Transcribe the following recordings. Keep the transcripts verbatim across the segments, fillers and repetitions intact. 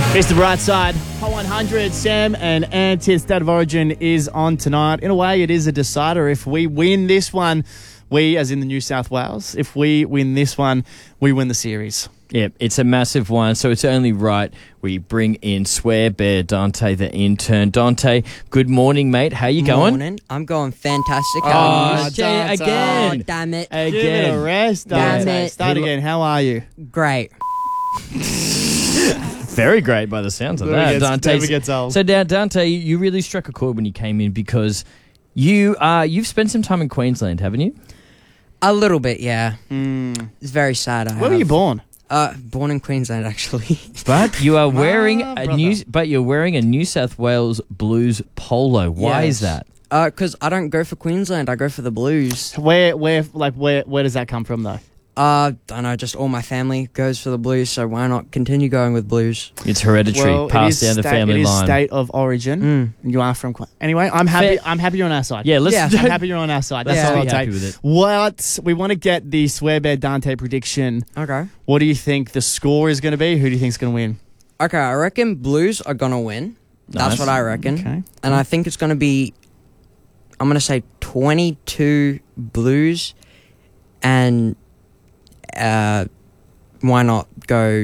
Mister Brightside, Hot one hundred, Sam and Ant's State of Origin is on tonight. In a way, it is a decider. If we win this one, we, as in the New South Wales, if we win this one, we win the series. Yeah, it's a massive one, so it's only right we bring in Swear Bear Dante, the intern. Dante, good morning, mate. How you going? Morning. I'm going fantastic. Oh, How are you? gee, Dante. again. Oh, damn it. Again. Give it a rest, Dante. Damn it. Start again. How are you? Great. Very great by the sounds of Never that, gets- Dante. never gets old. So, now, Dante, you really struck a chord when you came in because you uh, you've spent some time in Queensland, haven't you? A little bit, yeah. Mm. It's very sad. I Where were you have. born? Uh, born in Queensland, actually. But you are wearing Ah, a brother. new, but you're wearing a New South Wales Blues polo. Why is Yes. that? Uh, because I don't go for Queensland. I go for the Blues. Where, where, like, where, where does that come from, though? Uh, don't know. Just all my family goes for the Blues, so why not continue going with Blues? It's hereditary, Well, it passed is down the state- family it is line. state of origin. Mm. You are from Qu- anyway. I'm happy. Fair- I'm happy you're on our side. Yeah, let's. Yeah, I'm happy you're on our side. That's Let's all be I'll happy take. with it. What we want to get the Swear Bear Dante prediction. Okay. What do you think the score is going to be? Who do you think is going to win? Okay, I reckon Blues are gonna win. That's Nice. what I reckon. Okay. And I think it's gonna be, I'm gonna say twenty-two Blues, and uh, why not go?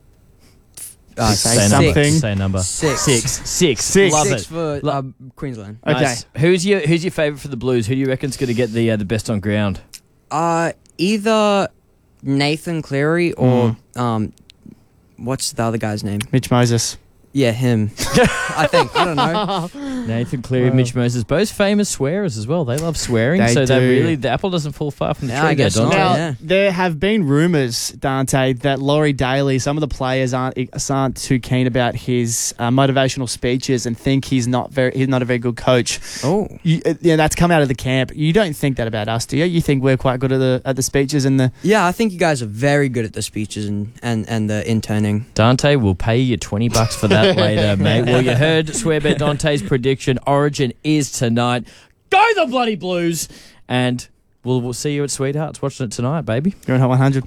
Uh, Say say a number. something. Say a number. Six. Six. Six. Six. Love Six it. for Lo- uh, Queensland. Okay. Nice. Who's your Who's your favourite for the Blues? Who do you reckon's going to get the uh, the best on ground? Uh, either Nathan Cleary or Hmm. um, what's the other guy's name? Mitch Moses. Yeah, him. I think. I don't know. Nathan Cleary, Well- Mitch Moses, both famous swearers as well. They love swearing, They so that do. really the apple doesn't fall far from the Yeah, tree. I guess there, not. Dante. Now, yeah. there have been rumours, Dante, that Laurie Daly, some of the players aren't aren't too keen about his uh, motivational speeches and think he's not very he's not a very good coach. Oh. You, uh, yeah, that's come out of the camp. You don't think that about us, do you? You think we're quite good at the at the speeches and the. Yeah, I think you guys are very good at the speeches and, and, and the interning. Dante will pay you twenty bucks for that later, mate. Well, you heard Swearbear Dante's prediction. Origin is tonight. Go the bloody Blues! And we'll, we'll see you at Sweethearts watching it tonight, baby. You're on Hot one hundred.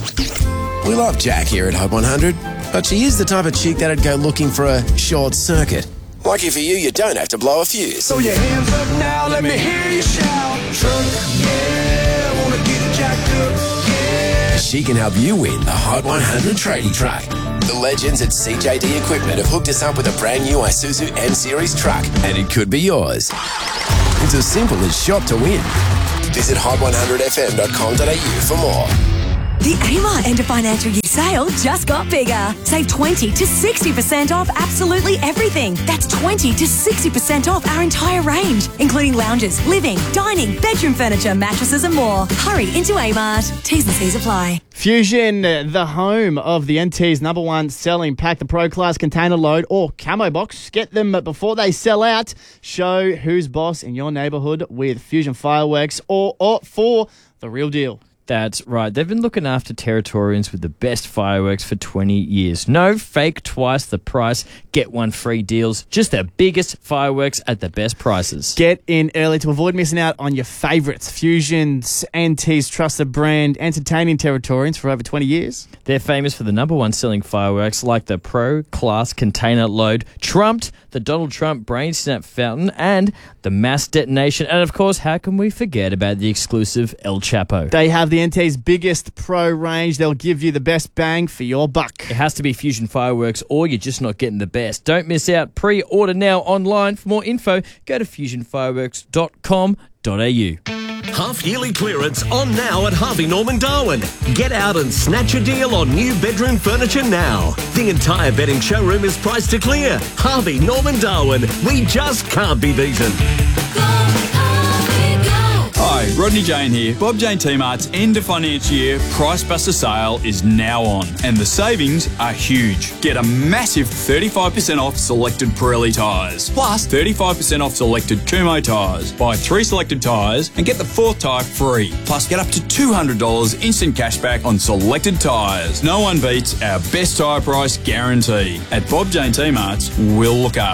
We love Jack here at Hub one hundred, but she is the type of chick that'd go looking for a short circuit. Lucky for you, you don't have to blow a fuse. Throw your hands up now, let me hear you shout. Truck, yeah, wanna get it jacked up, yeah. She can help you win the Hot one hundred tradie truck. The legends at C J D Equipment have hooked us up with a brand new Isuzu M-Series truck, and it could be yours. It's as simple as shop to win. Visit hot one hundred f m dot com dot a u for more. The Amar end of financial year sale just got bigger. Save twenty to sixty percent off absolutely everything. That's twenty to sixty percent off our entire range, including lounges, living, dining, bedroom furniture, mattresses and more. Hurry into Amart. T's and C's apply. Fusion, uh, the home of the N T's number one selling pack, the Pro Class container load or camo box. Get them before they sell out. Show who's boss in your neighbourhood with Fusion Fireworks or, or for the real deal. That's right. They've been looking after Territorians with the best fireworks for twenty years. No fake twice the price, get one free deals. Just the biggest fireworks at the best prices. Get in early to avoid missing out on your favourites. Fusion's N T's trusted brand, entertaining Territorians for over twenty years. They're famous for the number one selling fireworks like the Pro Class container load, trumped the Donald Trump brain snap fountain, and the mass detonation. And of course, how can we forget about the exclusive El Chapo? They have the N T's biggest pro range. They'll give you the best bang for your buck. It has to be Fusion Fireworks or you're just not getting the best. Don't miss out. Pre-order now online. For more info, go to fusion fireworks dot com dot a u. Half-yearly clearance on now at Harvey Norman Darwin. Get out and snatch a deal on new bedroom furniture now. The entire bedding showroom is priced to clear. Harvey Norman Darwin. We just can't be beaten. Hi, Rodney Jane here. Bob Jane T-Mart's end of financial year Price Buster sale is now on, and the savings are huge. Get a massive thirty-five percent off selected Pirelli tyres, plus thirty-five percent off selected Kumo tyres. Buy three selected tyres and get the fourth tyre free. Plus, get up to two hundred dollars instant cashback on selected tyres. No one beats our best tyre price guarantee. At Bob Jane T-Mart's, we'll look after